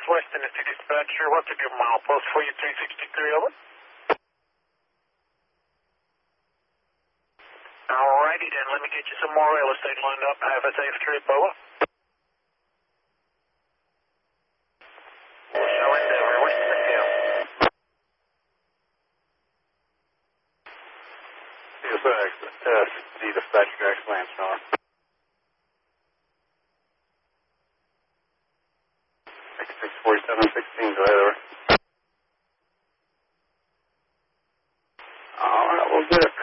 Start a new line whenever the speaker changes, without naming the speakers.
Southwest Tennessee dispatcher. What's a good mile post for you? 363, over. Alrighty then, let me get you some more real estate lined up. Have a safe trip, over. Show Endeavor, what's the deal?
CSX, SD dispatcher, Jax Landstar. 664716, go ahead, over. Alright, we'll get it.